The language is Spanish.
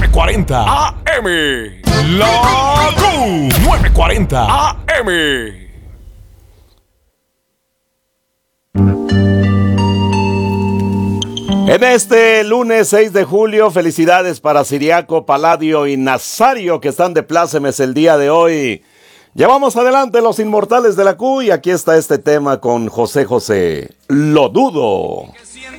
940 AM. La Q 940 AM. En este lunes 6 de julio, felicidades para Siriaco, Palladio y Nazario, que están de plácemes el día de hoy. Llevamos adelante los inmortales de la Q y aquí está este tema con José José. Lo dudo.